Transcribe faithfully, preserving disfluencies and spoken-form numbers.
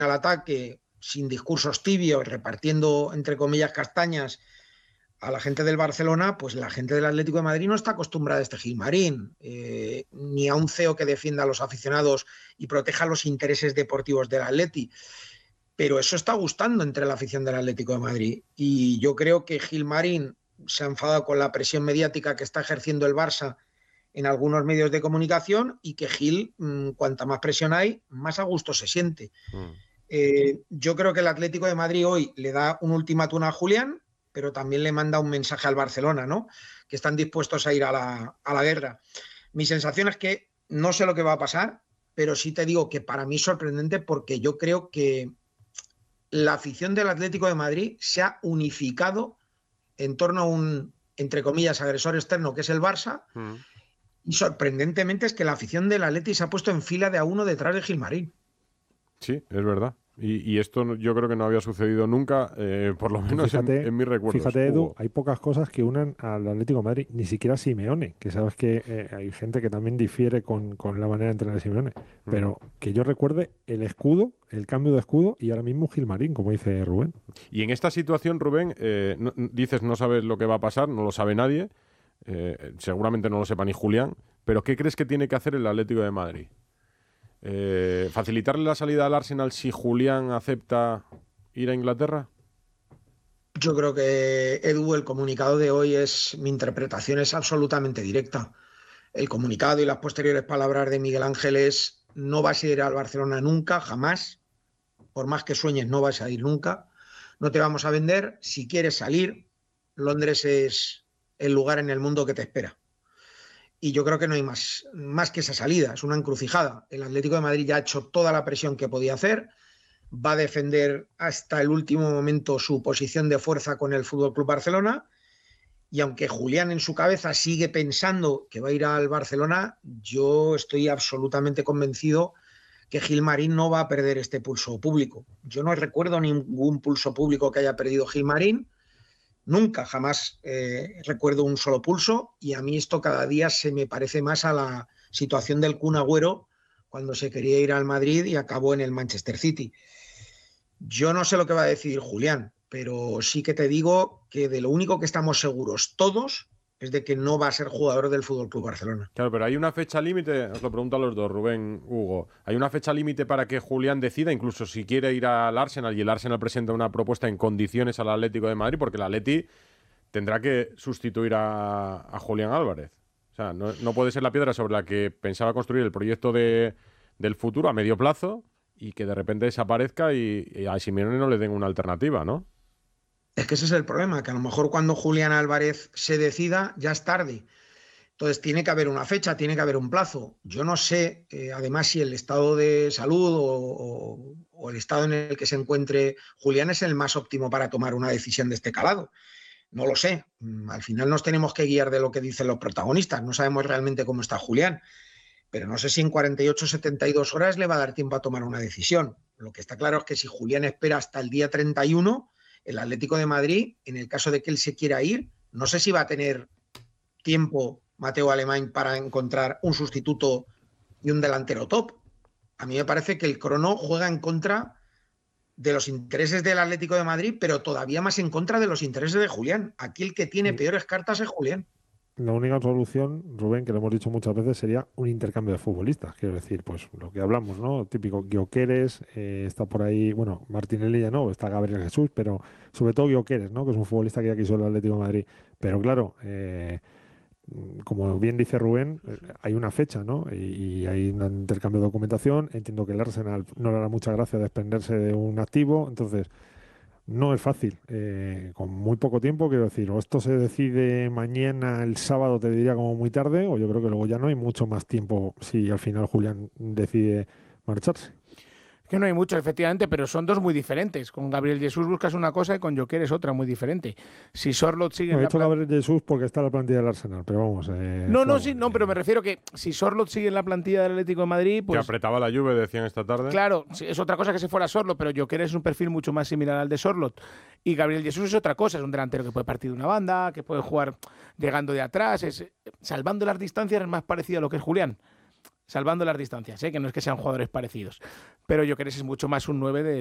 al ataque sin discursos tibios, repartiendo, entre comillas, castañas a la gente del Barcelona, pues la gente del Atlético de Madrid no está acostumbrada a este Gilmarín, eh, ni a un C E O que defienda a los aficionados y proteja los intereses deportivos del Atleti. Pero eso está gustando entre la afición del Atlético de Madrid. Y yo creo que Gilmarín se ha enfadado con la presión mediática que está ejerciendo el Barça en algunos medios de comunicación y que Gil, mmm, cuanta más presión hay, más a gusto se siente. Mm. Eh, yo creo que el Atlético de Madrid hoy le da un ultimátum a Julián, pero también le manda un mensaje al Barcelona, ¿no? Que están dispuestos a ir a la, a la guerra. Mi sensación es que no sé lo que va a pasar, pero sí te digo que para mí es sorprendente porque yo creo que la afición del Atlético de Madrid se ha unificado en torno a un, entre comillas, agresor externo que es el Barça, mm. y sorprendentemente es que la afición del Atleti se ha puesto en fila de a uno detrás de Gilmarín. Sí, es verdad. Y, y esto yo creo que no había sucedido nunca, eh, por lo menos fíjate, en, en mis recuerdos. Fíjate, Edu, Hugo. Hay pocas cosas que unen al Atlético de Madrid, ni siquiera Simeone, que sabes que eh, hay gente que también difiere con, con la manera de entrenar de Simeone, mm. pero que yo recuerde el escudo, el cambio de escudo y ahora mismo Gilmarín, como dice Rubén. Y en esta situación, Rubén, eh, no, dices no sabes lo que va a pasar, no lo sabe nadie, eh, seguramente no lo sepa ni Julián, pero ¿qué crees que tiene que hacer el Atlético de Madrid? Eh, ¿Facilitarle la salida al Arsenal si Julián acepta ir a Inglaterra? Yo creo que, Edu, el comunicado de hoy es, mi interpretación es absolutamente directa. El comunicado y las posteriores palabras de Miguel Ángel es: no vas a ir al Barcelona nunca, jamás, por más que sueñes no vas a ir nunca, no te vamos a vender, si quieres salir, Londres es el lugar en el mundo que te espera. Y yo creo que no hay más, más que esa salida, es una encrucijada. El Atlético de Madrid ya ha hecho toda la presión que podía hacer, va a defender hasta el último momento su posición de fuerza con el F C Barcelona, y aunque Julián en su cabeza sigue pensando que va a ir al Barcelona, yo estoy absolutamente convencido que Gilmarín no va a perder este pulso público. Yo no recuerdo ningún pulso público que haya perdido Gilmarín. Nunca, jamás eh, recuerdo un solo pulso, y a mí esto cada día se me parece más a la situación del Kun Agüero cuando se quería ir al Madrid y acabó en el Manchester City. Yo no sé lo que va a decidir Julián, pero sí que te digo que de lo único que estamos seguros todos es de que no va a ser jugador del F C Barcelona. Claro, pero hay una fecha límite, os lo pregunto a los dos, Rubén, Hugo, ¿hay una fecha límite para que Julián decida, incluso si quiere ir al Arsenal y el Arsenal presenta una propuesta en condiciones al Atlético de Madrid? Porque el Atleti tendrá que sustituir a, a Julián Álvarez. O sea, no, no puede ser la piedra sobre la que pensaba construir el proyecto de, del futuro a medio plazo y que de repente desaparezca y, y a Simeone no le den una alternativa, ¿no? Es que ese es el problema, que a lo mejor cuando Julián Álvarez se decida ya es tarde. Entonces tiene que haber una fecha, tiene que haber un plazo. Yo no sé, eh, además, si el estado de salud o, o, o el estado en el que se encuentre Julián es el más óptimo para tomar una decisión de este calado. No lo sé. Al final nos tenemos que guiar de lo que dicen los protagonistas. No sabemos realmente cómo está Julián, pero no sé si en cuarenta y ocho, setenta y dos horas le va a dar tiempo a tomar una decisión. Lo que está claro es que si Julián espera hasta el día treinta y uno, el Atlético de Madrid, en el caso de que él se quiera ir, no sé si va a tener tiempo Mateo Alemán para encontrar un sustituto y un delantero top. A mí me parece que el crono juega en contra de los intereses del Atlético de Madrid, pero todavía más en contra de los intereses de Julián. Aquí el que tiene peores cartas es Julián. La única solución, Rubén, que lo hemos dicho muchas veces, sería un intercambio de futbolistas. Quiero decir, pues lo que hablamos, ¿no? Típico Gyökeres, eh, está por ahí, bueno, Martinelli ya no, está Gabriel Jesús, pero sobre todo Gyökeres, ¿no? Que es un futbolista que ya quiso el Atlético de Madrid. Pero claro, eh, como bien dice Rubén, hay una fecha, ¿no? Y, y hay un intercambio de documentación. Entiendo que el Arsenal no le hará mucha gracia desprenderse de un activo, entonces no es fácil. Eh, con muy poco tiempo, quiero decir, o esto se decide mañana, el sábado, te diría como muy tarde, o yo creo que luego ya no hay mucho más tiempo si al final Julián decide marcharse. Que no hay mucho, efectivamente, pero son dos muy diferentes. Con Gabriel Jesús buscas una cosa y con Gyökeres otra muy diferente. Si Sorloth sigue... No, en he la hecho plan... Gabriel Jesús porque está en la plantilla del Arsenal, pero vamos... Eh, no, claro, no, sí, no, pero me refiero que si Sorloth sigue en la plantilla del Atlético de Madrid, pues... Que apretaba la Juve, decían esta tarde. Claro, sí, es otra cosa que se fuera Sorloth, pero Gyökeres es un perfil mucho más similar al de Sorloth. Y Gabriel Jesús es otra cosa, es un delantero que puede partir de una banda, que puede jugar llegando de atrás, es salvando las distancias es más parecido a lo que es Julián. salvando las distancias, ¿eh? Que no es que sean jugadores parecidos. Pero Gyökeres es mucho más un nueve de